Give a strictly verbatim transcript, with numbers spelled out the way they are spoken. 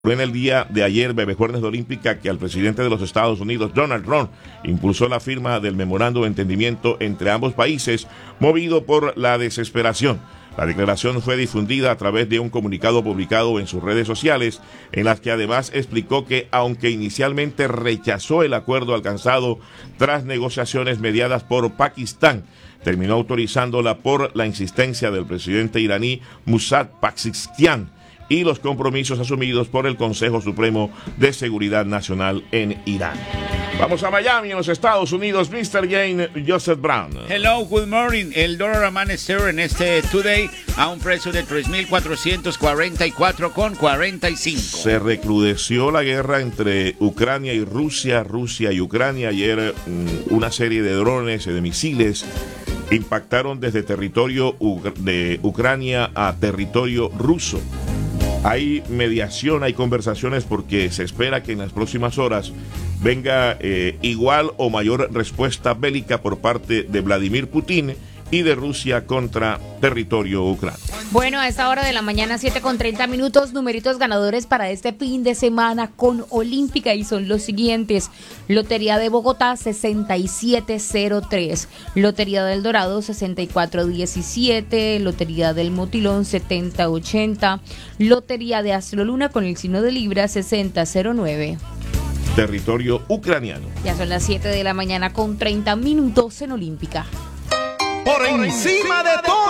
En el día de ayer, Bebe Juernes de Olímpica, que al presidente de los Estados Unidos, Donald Trump, impulsó la firma del memorando de entendimiento entre ambos países, movido por la desesperación. La declaración fue difundida a través de un comunicado publicado en sus redes sociales, en las que además explicó que, aunque inicialmente rechazó el acuerdo alcanzado tras negociaciones mediadas por Pakistán, terminó autorizándola por la insistencia del presidente iraní Mohammad Pezeshkian y los compromisos asumidos por el Consejo Supremo de Seguridad Nacional en Irán. Vamos a Miami, en los Estados Unidos, mister Jane Joseph Brown. Hello, good morning. El dólar amanecer en este Today a un precio de tres mil cuatrocientos cuarenta y cuatro con cuarenta y cinco. Se recrudeció la guerra entre Ucrania y Rusia, Rusia y Ucrania. Ayer mm, una serie de drones y de misiles impactaron desde territorio de Ucrania a territorio ruso. Hay mediación, hay conversaciones porque se espera que en las próximas horas venga eh, igual o mayor respuesta bélica por parte de Vladimir Putin y de Rusia contra territorio ucraniano. Bueno, a esta hora de la mañana, siete con treinta minutos, numeritos ganadores para este fin de semana con Olímpica y son los siguientes. Lotería de Bogotá, sesenta y siete cero tres. Lotería del Dorado, sesenta y cuatro diecisiete. Lotería del Motilón, setenta ochenta. Lotería de Astroluna con el signo de Libra, sesenta cero nueve. Territorio ucraniano. Ya son las siete de la mañana con treinta minutos en Olímpica. Por encima de todo.